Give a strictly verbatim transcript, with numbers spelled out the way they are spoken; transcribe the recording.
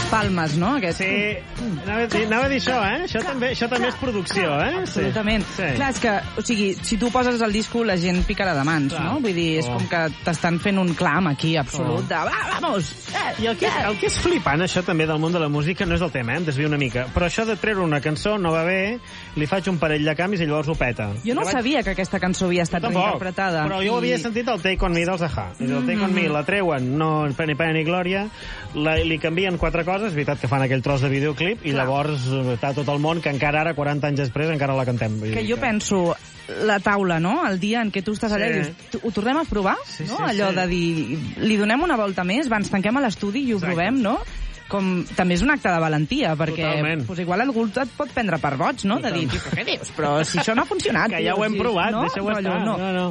palmes, no? Aquest... Sí, anava a dir, anava a dir això, eh? Això també, això també és producció, eh? Absolutament. Sí. Clar, és que, o sigui, si tu poses el disco, la gent picarà de mans, Clar. no? Vull dir, és Oh. com que t'estan fent un clam aquí, absolut, Oh. de va, vamos! I el que, és, el que és flipant, això també del món de la música, no és el tema, eh? Em desvio una mica, però això de treure una cançó no va bé, li faig un parell de canvis i llavors ho peta. Jo no vaig... sabia que aquesta cançó havia estat Tampoc, reinterpretada. però jo ho havia sentit al Take On Me dels Aja. I del Take On Me la treuen, no ni pena ni glòria, la, li canvien quatre coses, és veritat que fan aquell tros de videoclip, i Clar. llavors està tot el món que encara ara, quaranta anys després, encara la cantem. Vull Que dir jo penso, la taula, no? El dia en què tu estàs allà Sí. i dius, "Tu- ho tornem a provar? Sí, no? sí, Allò sí. de dir, li donem una volta més, va, ens tanquem a l'estudi i ho Exacte. provem, no? Com, també és un acte de valentia, perquè Totalment. pues, igual algú et pot prendre per boig, no? De dir, "Tio, què dius? Però si això no ha funcionat. Que ja tio, ho hem si- provat, no? deixa-ho Rotllo, estar. no. No, no.